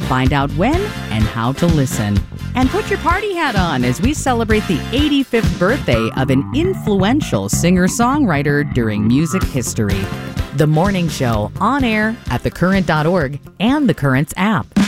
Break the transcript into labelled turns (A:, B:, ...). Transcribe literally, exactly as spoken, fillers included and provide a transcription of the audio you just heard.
A: Find out when and how to listen. And put your party hat on as we celebrate the eighty-fifth birthday of an influential singer-songwriter during music history. The Morning Show, on air at the current dot org and the Currents app.